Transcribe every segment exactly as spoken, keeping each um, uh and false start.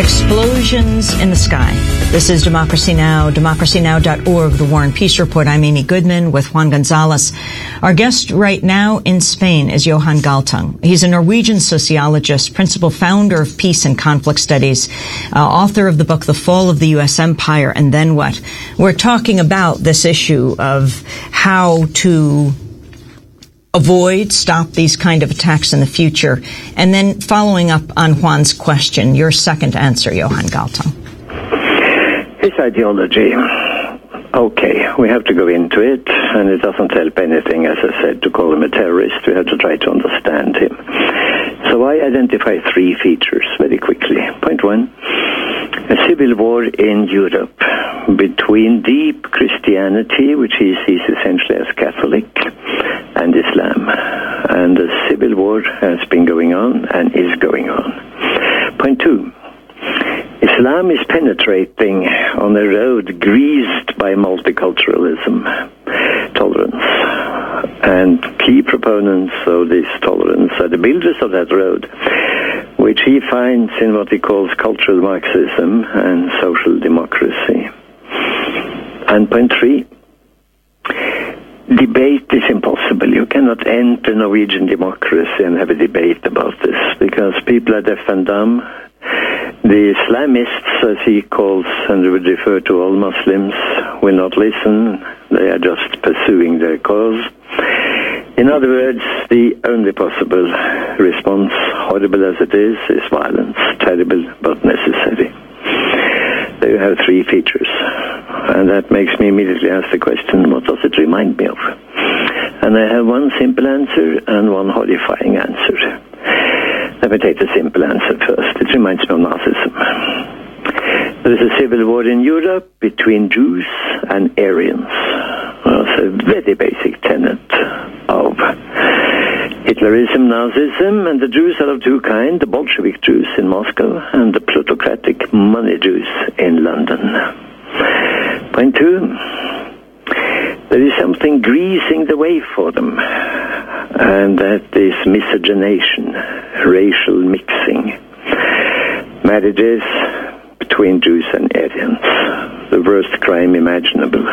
Explosions in the sky. This is Democracy Now!, democracy now dot org, the War and Peace Report. I'm Amy Goodman with Juan Gonzalez. Our guest right now in Spain is Johan Galtung. He's a Norwegian sociologist, principal founder of Peace and Conflict Studies, uh, author of the book The Fall of the U S Empire and Then What? We're talking about this issue of how to avoid, stop these kind of attacks in the future. And then following up on Juan's question, your second answer, Johan Galtung. His ideology. Okay, we have to go into it, and it doesn't help anything, as I said, to call him a terrorist. We have to try to understand him. So I identify three features very quickly. Point one, a civil war in Europe between deep Christianity, which he sees essentially as Catholic, and Islam. And the civil war has been going on and is going on. Point two, Islam is penetrating on a road greased by multiculturalism, tolerance. And key proponents of this tolerance are the builders of that road, which he finds in what he calls cultural Marxism and social democracy. And point three, debate is impossible. You cannot enter Norwegian democracy and have a debate about this, because people are deaf and dumb. The Islamists, as he calls and would refer to all Muslims, will not listen. They are just pursuing their cause. In other words, the only possible response, horrible as it is, is violence. Terrible, but necessary. There you have three features. And that makes me immediately ask the question, what does it remind me of? And I have one simple answer and one horrifying answer. Let me take the simple answer first. It reminds me of Nazism. There is a civil war in Europe between Jews and Aryans. That's a very basic tenet of Hitlerism, Nazism, and the Jews are of two kinds, the Bolshevik Jews in Moscow and the plutocratic money Jews in London. Point two, there is something greasing the way for them, and that is miscegenation, racial mixing, marriages between Jews and Aryans, the worst crime imaginable.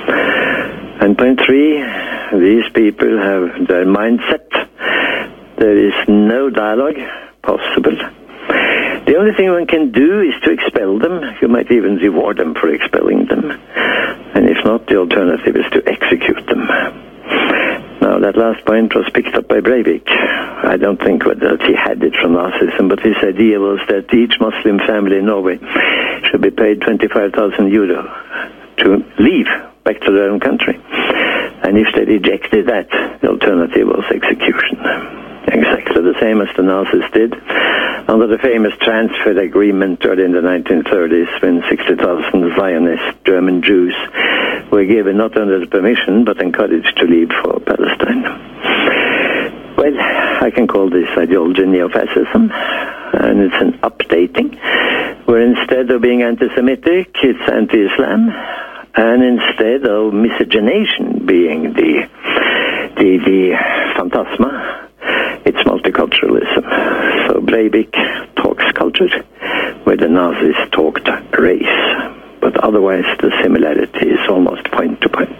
And point three, these people have their mindset. There is no dialogue possible. The only thing one can do is to expel them. You might even reward them for expelling them. And if not, the alternative is to execute them. Now, that last point was picked up by Breivik. I don't think that he had it from Nazism, but his idea was that each Muslim family in Norway should be paid twenty-five thousand euro to leave back to their own country. And if they rejected that, the alternative was execution. Exactly the same as the Nazis did under the famous transfer agreement early in the nineteen thirties, when sixty thousand Zionist German Jews were given not only the permission but encouraged to leave for Palestine. Well, I can call this ideology neo-fascism, and it's an updating, where instead of being anti-Semitic, it's anti-Islam, and instead of miscegenation being the the, the phantasma, it's multiculturalism. So Breivik talks culture, where the Nazis talked race. But otherwise, the similarity is almost point to point.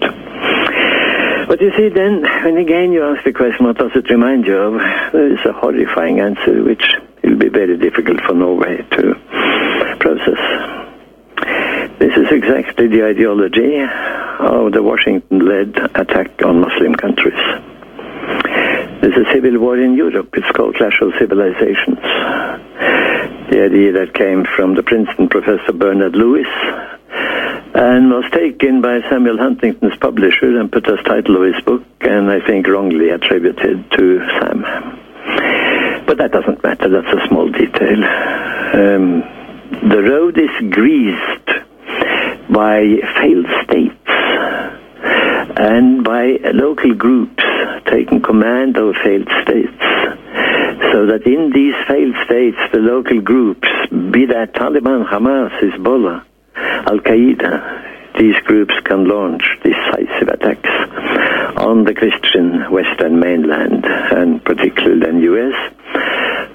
But you see, then, when again you ask the question, what does it remind you of? There is a horrifying answer, which will be very difficult for Norway to process. This is exactly the ideology of the Washington-led attack on Muslim countries. There's a civil war in Europe. It's called Clash of Civilizations. The idea that came from the Princeton professor Bernard Lewis and was taken by Samuel Huntington's publisher and put as title of his book, and I think wrongly attributed to Sam. But that doesn't matter. That's a small detail. Um, the road is greased by failed states and by local groups taking command of failed states, so that in these failed states, the local groups, be that Taliban, Hamas, Hezbollah, Al-Qaeda, these groups can launch decisive attacks on the Christian Western mainland, and particularly in the U S,